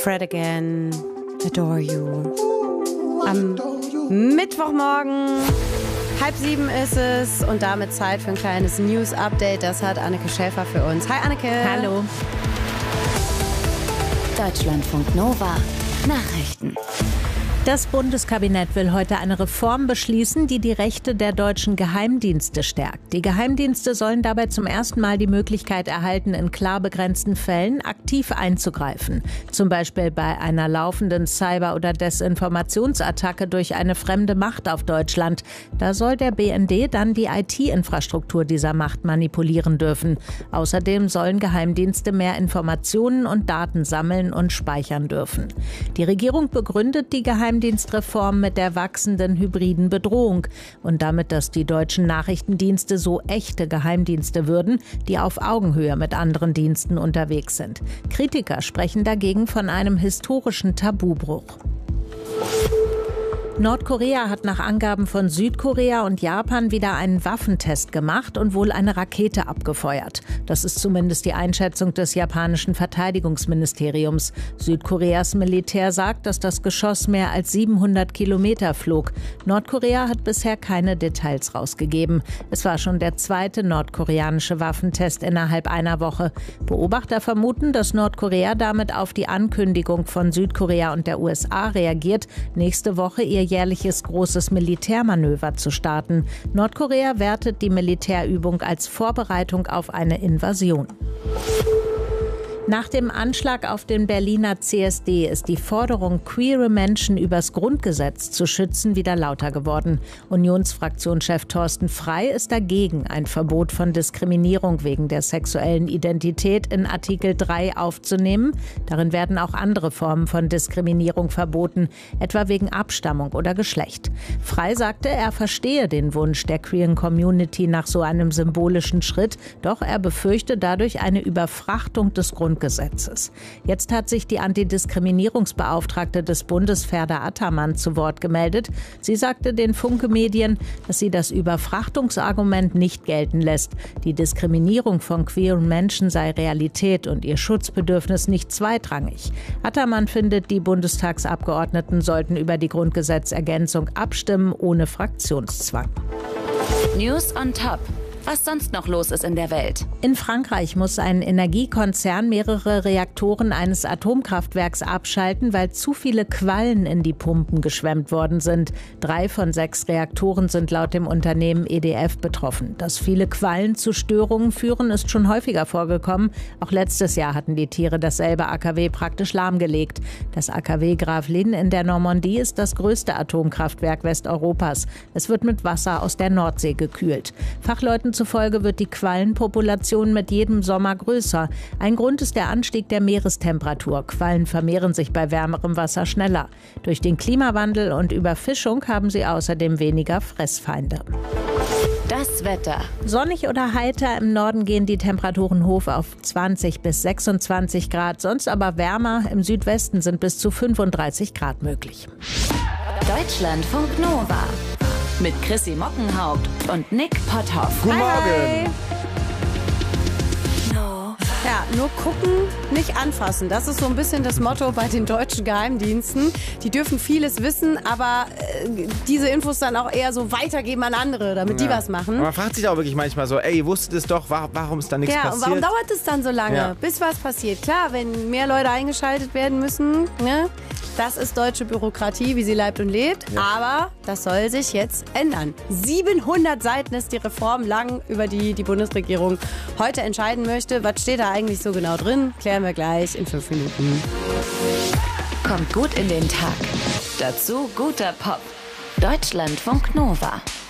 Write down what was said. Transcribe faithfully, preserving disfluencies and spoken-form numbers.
Fred Again, Adore You. Am Mittwochmorgen, halb sieben ist es und damit Zeit für ein kleines News-Update. Das hat Anneke Schäfer für uns. Hi Anneke. Hallo. Deutschlandfunk Nova. Nachrichten. Das Bundeskabinett will heute eine Reform beschließen, die die Rechte der deutschen Geheimdienste stärkt. Die Geheimdienste sollen dabei zum ersten Mal die Möglichkeit erhalten, in klar begrenzten Fällen aktiv einzugreifen. Zum Beispiel bei einer laufenden Cyber- oder Desinformationsattacke durch eine fremde Macht auf Deutschland. Da soll der B N D dann die I T-Infrastruktur dieser Macht manipulieren dürfen. Außerdem sollen Geheimdienste mehr Informationen und Daten sammeln und speichern dürfen. Die Regierung begründet die Geheimdienste Geheimdienstreform mit der wachsenden hybriden Bedrohung und damit, dass die deutschen Nachrichtendienste so echte Geheimdienste würden, die auf Augenhöhe mit anderen Diensten unterwegs sind. Kritiker sprechen dagegen von einem historischen Tabubruch. Nordkorea hat nach Angaben von Südkorea und Japan wieder einen Waffentest gemacht und wohl eine Rakete abgefeuert. Das ist zumindest die Einschätzung des japanischen Verteidigungsministeriums. Südkoreas Militär sagt, dass das Geschoss mehr als siebenhundert Kilometer flog. Nordkorea hat bisher keine Details rausgegeben. Es war schon der zweite nordkoreanische Waffentest innerhalb einer Woche. Beobachter vermuten, dass Nordkorea damit auf die Ankündigung von Südkorea und der U S A reagiert, nächste Woche ihr jährliches großes Militärmanöver zu starten. Nordkorea wertet die Militärübung als Vorbereitung auf eine Invasion. Nach dem Anschlag auf den Berliner C S D ist die Forderung, queere Menschen übers Grundgesetz zu schützen, wieder lauter geworden. Unionsfraktionschef Thorsten Frey ist dagegen, ein Verbot von Diskriminierung wegen der sexuellen Identität in Artikel drei aufzunehmen. Darin werden auch andere Formen von Diskriminierung verboten, etwa wegen Abstammung oder Geschlecht. Frey sagte, er verstehe den Wunsch der queeren Community nach so einem symbolischen Schritt, doch er befürchte dadurch eine Überfrachtung des Grundgesetzes. Gesetzes. Jetzt hat sich die Antidiskriminierungsbeauftragte des Bundes, Ferda Attermann, zu Wort gemeldet. Sie sagte den Funke-Medien, dass sie das Überfrachtungsargument nicht gelten lässt. Die Diskriminierung von queeren Menschen sei Realität und ihr Schutzbedürfnis nicht zweitrangig. Attermann findet, die Bundestagsabgeordneten sollten über die Grundgesetzergänzung abstimmen, ohne Fraktionszwang. News on Top. Was sonst noch los ist in der Welt. In Frankreich muss ein Energiekonzern mehrere Reaktoren eines Atomkraftwerks abschalten, weil zu viele Quallen in die Pumpen geschwemmt worden sind. Drei von sechs Reaktoren sind laut dem Unternehmen E D F betroffen. Dass viele Quallen zu Störungen führen, ist schon häufiger vorgekommen. Auch letztes Jahr hatten die Tiere dasselbe A K W praktisch lahmgelegt. Das A K W Gravelines in der Normandie ist das größte Atomkraftwerk Westeuropas. Es wird mit Wasser aus der Nordsee gekühlt. Fachleuten zufolge wird die Quallenpopulation mit jedem Sommer größer. Ein Grund ist der Anstieg der Meerestemperatur. Quallen vermehren sich bei wärmerem Wasser schneller. Durch den Klimawandel und Überfischung haben sie außerdem weniger Fressfeinde. Das Wetter. Sonnig oder heiter, im Norden gehen die Temperaturen hoch auf zwanzig bis sechsundzwanzig Grad, sonst aber wärmer. Im Südwesten sind bis zu fünfunddreißig Grad möglich. Deutschlandfunk Nova. Mit Chrissy Mockenhaupt und Nick Potthoff. Guten Morgen. Ja, nur gucken, nicht anfassen. Das ist so ein bisschen das Motto bei den deutschen Geheimdiensten. Die dürfen vieles wissen, aber äh, diese Infos dann auch eher so weitergeben an andere, damit ja. die was machen. Aber man fragt sich auch wirklich manchmal so, ey, ihr wusstet es doch, warum ist da nichts ja, passiert? Ja, und warum dauert es dann so lange, ja. bis was passiert? Klar, wenn mehr Leute eingeschaltet werden müssen, ne? Das ist deutsche Bürokratie, wie sie leibt und lebt. Ja. Aber das soll sich jetzt ändern. siebenhundert Seiten ist die Reform lang, über die die Bundesregierung heute entscheiden möchte. Was steht da eigentlich so genau drin? Klären wir gleich in fünf Minuten. Kommt gut in den Tag. Dazu guter Pop. Deutschlandfunk Nova.